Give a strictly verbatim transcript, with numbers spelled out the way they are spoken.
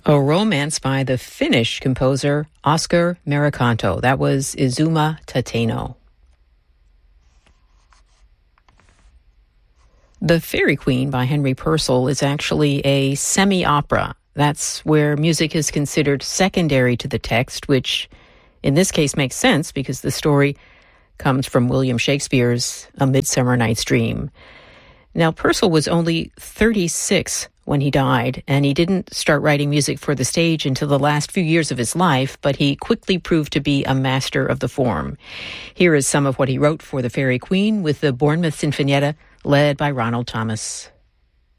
A romance by the Finnish composer Oscar Merikanto. That was Izuma Tateno. The Fairy Queen by Henry Purcell is actually a semi-opera. That's where music is considered secondary to the text, which in this case makes sense because the story comes from William Shakespeare's A Midsummer Night's Dream. Now, Purcell was only thirty-six when he died, and he didn't start writing music for the stage until the last few years of his life, but he quickly proved to be a master of the form. Here is some of what he wrote for The Fairy Queen with the Bournemouth Sinfonietta, led by Ronald Thomas.